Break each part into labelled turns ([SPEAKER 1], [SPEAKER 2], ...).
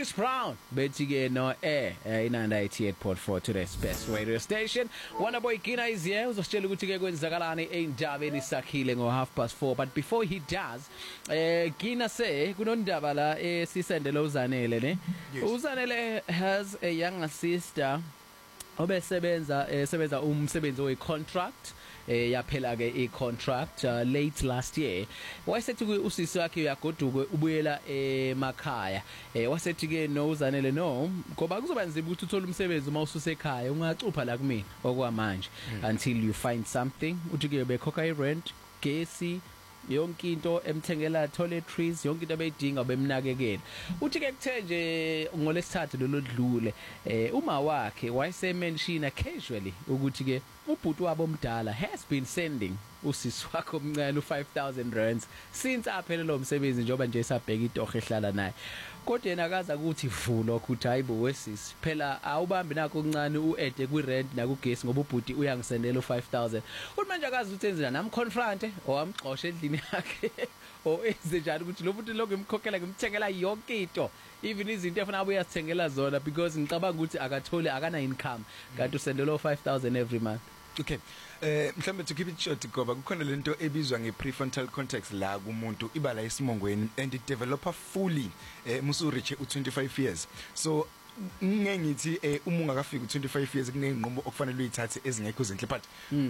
[SPEAKER 1] Chris Brown bethi ke no i98.4 to the best radio station. Wonderboy Gina is here uzositshela ukuthi ke kwenzakalani eindabeni sakhile ngo 4:30 but before he does Gina say kunondaba la sisendele uZanele ne uZanele has a younger sister obesebenza sebenza umsebenzi wecontract yaphela ke icontract late last year wayesethi usisi wakhe uyagoduka ubuyela emakhaya wasethi ke no uZanele no ngoba kuzoba nzima ukuthi uthole umsebenzi uma ususekhaya ungacupha la kumina okwamanje until you find something uthi ke bekhokha irent gesi yonke into emthengela toiletries yonke into abeyidinga bemnakekela uthi ke kuthe nje ngolesithathu lo dlule uma wakhe wayesemention casually ukuthi ke ubhuti wabo omdala has been sending usisi wakhe omncane u5000 rands since aphelele lo msebenzi njoba nje esabheka itoho ehlala naye kodwa yena akaza ukuthi vulo ukuthi hayibo wesisi phela awubambi nakho okuncane uede kwirent nakugesi ngoba ubhuti uyangisendela u5000 uthi manje akazi ukuthi enzela nami confront owamxoxa endlini yakhe enze njalo ukuthi lo muntu lokho imkhokhela ngimthengela yonke into even izinto efuna abuye asithengela zona because ngicabanga ukuthi akathole akana income kanti usendela u5000 every month.
[SPEAKER 2] Okay. Mhlambe to keep it short ngoba kukhona lento ebizwa ngeprefrontal cortex la kumuntu ibala esimongweni and it developer fully musu reach u25 years. So ngithi uma ungakafika u25 years kunenqomo okufanele uyithathe ezingekho izinhle but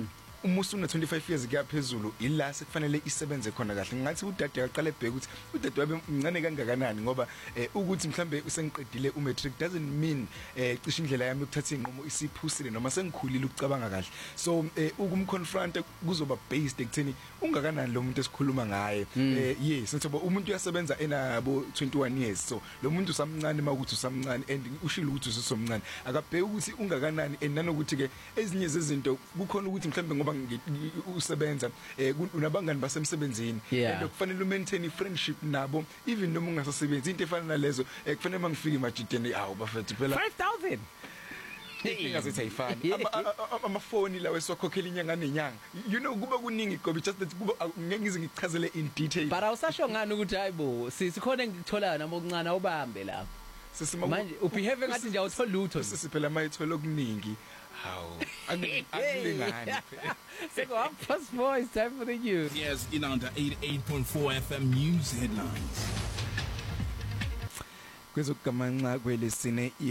[SPEAKER 2] umusu una 25 years kuyaphezulu ila sekufanele isebenze khona kahle ngathi udade aqale ebheka ukuthi udade wabe mncane kangakanani ngoba ukuthi mhlambe usengiqedile umatric doesn't mean cishe indlela yami yokuthatha inqomo isiphusile noma sengikhulile ukucabanga kahle so ukumconfront kuzoba based ekutheni ungakanani lo muntu esikhuluma ngaye yes ngoba umuntu uyasebenza enabo 21 years so lo muntu usamncane makuthi usamncane and ushilo ukuthi usomncane akabheka ukuthi ungakanani and nanokuthi ke ezinye zezinto kukhona ukuthi mhlambe ngoba usebenza unabangani basemsebenzini and kufanele umaintain friendship nabo even noma ungasasebenzi into efana nalezo kufanele mangifike majideni awu bafethu phela
[SPEAKER 1] 5000
[SPEAKER 2] ingazethe ayifani amafoni lawe sokhokhela inyanga nenyanga you know kuba kuningi gobe just that kuba ngeke ngize ngichazele in detail
[SPEAKER 1] but awusasho ngani ukuthi hayibo sikhona ngithola nami okuncane awubambe lapho manje ubehave ngathi nje awuthola lutho
[SPEAKER 2] sisiphela mayithola okuningi how akulingani
[SPEAKER 1] seko 4:30 it's time for the news.
[SPEAKER 3] Yes, in under 88.4 FM news headlines
[SPEAKER 2] kwezokugamanxa kwelesine